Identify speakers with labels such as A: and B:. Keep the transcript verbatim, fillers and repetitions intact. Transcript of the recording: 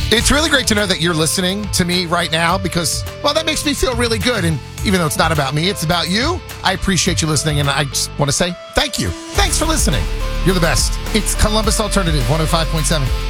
A: It's really great to know that you're listening to me right now because, well, that makes me feel really good. And even though it's not about me, it's about you. I appreciate you listening, and I just want to say thank you. Thanks for listening. You're the best. It's Columbus Alternative one oh five point seven.